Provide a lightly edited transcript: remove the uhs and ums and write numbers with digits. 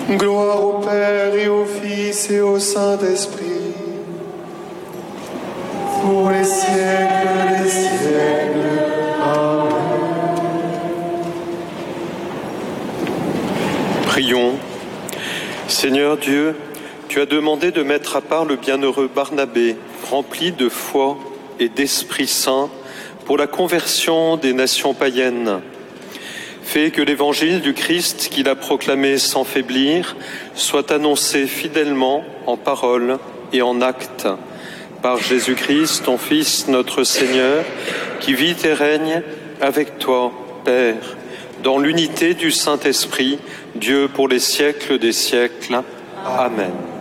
Gloire au Père et au Fils et au Saint-Esprit, pour les siècles des siècles. Amen. Prions. Seigneur Dieu, tu as demandé de mettre à part le bienheureux Barnabé, rempli de foi et d'Esprit Saint, pour la conversion des nations païennes. Fais que l'évangile du Christ qu'il a proclamé sans faiblir soit annoncé fidèlement en parole et en acte par Jésus-Christ, ton Fils, notre Seigneur, qui vit et règne avec toi, Père, dans l'unité du Saint-Esprit, Dieu pour les siècles des siècles. Amen.